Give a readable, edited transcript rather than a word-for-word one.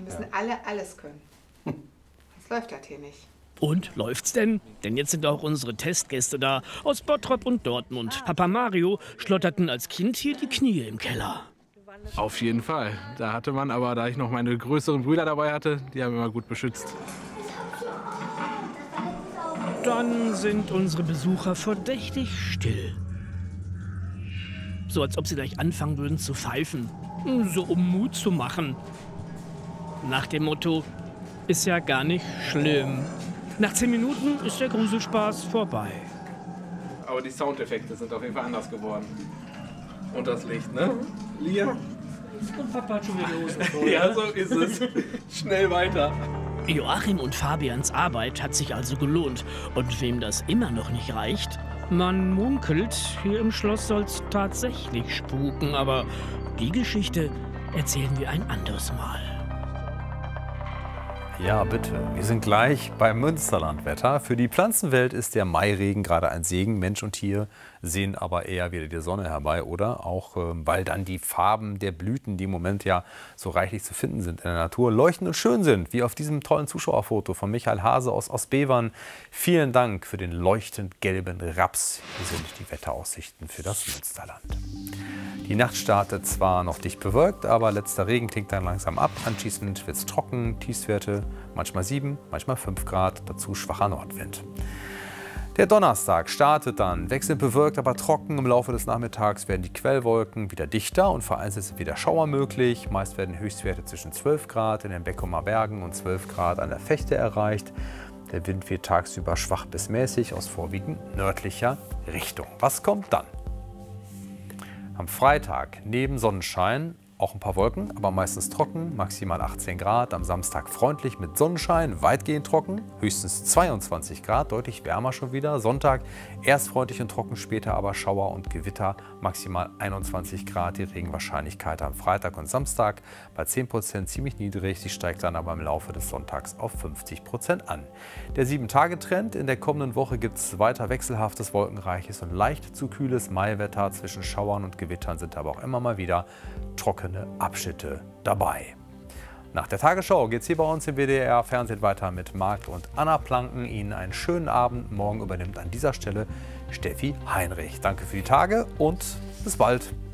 Wir müssen alle alles können. Das läuft halt hier nicht. Und läuft's denn? Denn jetzt sind auch unsere Testgäste da aus Bottrop und Dortmund. Papa Mario schlotterten als Kind hier die Knie im Keller. Auf jeden Fall. Da hatte man, aber da ich noch meine größeren Brüder dabei hatte, die haben immer gut beschützt. Dann sind unsere Besucher verdächtig still. So als ob sie gleich anfangen würden zu pfeifen. So um Mut zu machen. Nach dem Motto, ist ja gar nicht schlimm. Nach 10 Minuten ist der Gruselspaß vorbei. Aber die Soundeffekte sind auf jeden Fall anders geworden. Und das Licht, ne? Lia? Und Papa hat schon wieder die Hosen voll. Ja, so ist es. Schnell weiter. Joachim und Fabians Arbeit hat sich also gelohnt. Und wem das immer noch nicht reicht, man munkelt, hier im Schloss soll's tatsächlich spuken. Aber die Geschichte erzählen wir ein anderes Mal. Ja, bitte. Wir sind gleich beim Münsterlandwetter. Für die Pflanzenwelt ist der Mairegen gerade ein Segen. Mensch und Tier sehen aber eher wieder die Sonne herbei, oder? Auch weil dann die Farben der Blüten, die im Moment ja so reichlich zu finden sind in der Natur, leuchtend und schön sind, wie auf diesem tollen Zuschauerfoto von Michael Hase aus Bevern. Vielen Dank für den leuchtend gelben Raps. Hier sind die Wetteraussichten für das Münsterland. Die Nacht startet zwar noch dicht bewölkt, aber letzter Regen klingt dann langsam ab. Anschließend wird es trocken, Tiefstwerte manchmal 7, manchmal 5 Grad, dazu schwacher Nordwind. Der Donnerstag startet dann wechselnd bewölkt, aber trocken. Im Laufe des Nachmittags werden die Quellwolken wieder dichter und vereinzelt sind wieder Schauer möglich. Meist werden Höchstwerte zwischen 12 Grad in den Beckumer Bergen und 12 Grad an der Vechte erreicht. Der Wind weht tagsüber schwach bis mäßig aus vorwiegend nördlicher Richtung. Was kommt dann? Am Freitag neben Sonnenschein auch ein paar Wolken, aber meistens trocken, maximal 18 Grad. Am Samstag freundlich mit Sonnenschein, weitgehend trocken, höchstens 22 Grad, deutlich wärmer schon wieder. Sonntag erst freundlich und trocken, später aber Schauer und Gewitter, maximal 21 Grad. Die Regenwahrscheinlichkeit am Freitag und Samstag bei 10% ziemlich niedrig. Sie steigt dann aber im Laufe des Sonntags auf 50% an. Der 7-Tage-Trend: in der kommenden Woche gibt es weiter wechselhaftes, wolkenreiches und leicht zu kühles Maiwetter. Zwischen Schauern und Gewittern sind aber auch immer mal wieder trockene Abschnitte dabei. Nach der Tagesschau geht es hier bei uns im WDR-Fernsehen weiter mit Marc und Anna Planken. Ihnen einen schönen Abend. Morgen übernimmt an dieser Stelle Steffi Heinrich. Danke für die Tage und bis bald.